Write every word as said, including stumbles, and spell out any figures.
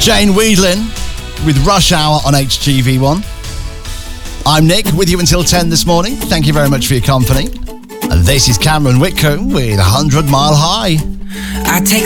Jane Weedlin with Rush Hour on H G V one. I'm Nick, with you until ten this morning. Thank you very much for your company. And this is Cameron Whitcomb with one hundred Mile High. I take